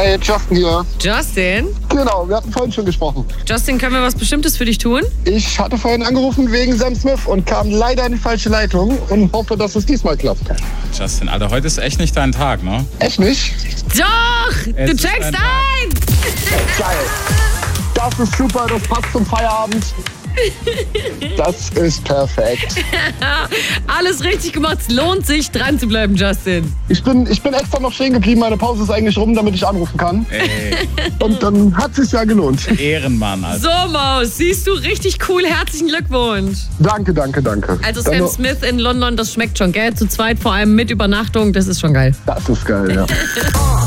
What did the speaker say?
Hi, Justin hier. Justin? Genau, wir hatten vorhin schon gesprochen. Justin, können wir was Bestimmtes für dich tun? Ich hatte vorhin angerufen wegen Sam Smith und kam leider in die falsche Leitung und hoffe, dass es diesmal klappt. Justin, Alter, heute ist echt nicht dein Tag, ne? Echt nicht? Doch! Du checkst ein! Geil. Das ist super, das passt zum Feierabend. Das ist perfekt. Alles richtig gemacht. Es lohnt sich, dran zu bleiben, Justin. Ich bin extra noch stehen geblieben. Meine Pause ist eigentlich rum, damit ich anrufen kann. Ey, Und dann hat es sich ja gelohnt. Ehrenmann, Alter. So, Maus, siehst du, richtig cool. Herzlichen Glückwunsch. Danke. Also Dann Sam noch- Smith in London, das schmeckt schon, gell? Zu zweit, vor allem mit Übernachtung, das ist schon geil. Das ist geil, ja.